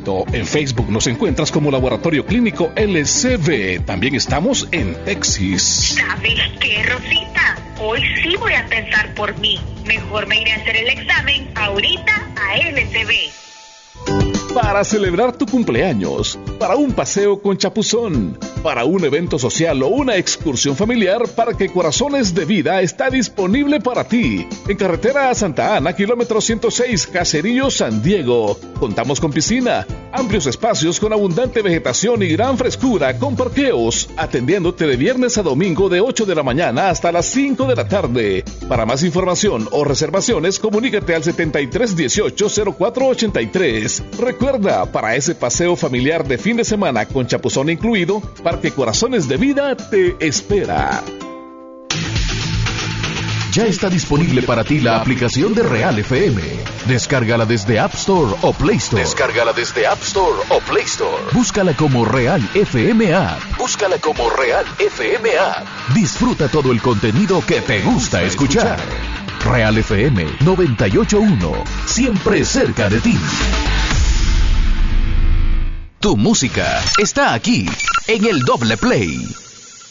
En Facebook nos encuentras como Laboratorio Clínico LCB. También estamos en Texas. ¿Sabes qué, Rosita? Hoy sí voy a pensar por mí. Mejor me iré a hacer el examen ahorita a LCB. Para celebrar tu cumpleaños, para un paseo con chapuzón, para un evento social o una excursión familiar, Parque Corazones de Vida está disponible para ti. En carretera a Santa Ana, kilómetro 106, Caserío, San Diego. Contamos con piscina, amplios espacios con abundante vegetación y gran frescura con parqueos, atendiéndote de viernes a domingo de 8 de la mañana hasta las 5 de la tarde. Para más información o reservaciones, comunícate al 7318-0483. Recuerda, para ese paseo familiar de fin de semana con chapuzón incluido, Parque Corazones de Vida te espera. Ya está disponible para ti la aplicación de Real FM. Descárgala desde App Store o Play Store. Búscala como Real FM App. Disfruta todo el contenido que te gusta escuchar. Real FM 98.1. Siempre cerca de ti. Tu música está aquí, en el Doble Play.